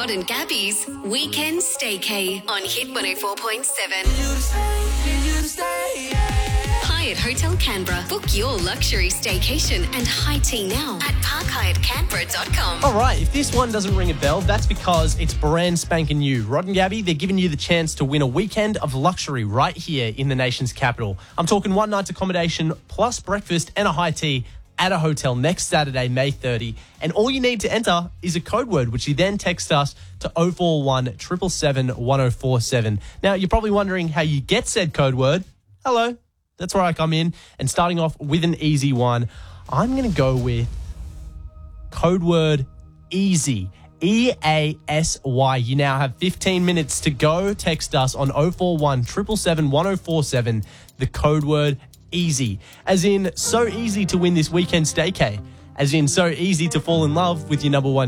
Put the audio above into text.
Rod and Gabby's Weekend Staycay on Hit 104.7. Hyatt Hotel Canberra. Book your luxury staycation and high tea now at parkhyattcanberra.com. All right, if this one doesn't ring a bell, that's because it's brand spanking new. Rod and Gabby, they're giving you the chance to win a weekend of luxury right here in the nation's capital. I'm talking one night's accommodation plus breakfast and a high tea at a hotel next Saturday, May 30. And all you need to enter is a code word, which you then text us to 041 777 1047. Now, you're probably wondering how you get said code word. Hello, that's where I come in. And starting off with an easy one, I'm going to go with code word EASY. EASY. You now have 15 minutes to go. Text us on 041 777 1047. The code word easy, as in so easy to win this weekend staycay, as in so easy to fall in love with your number one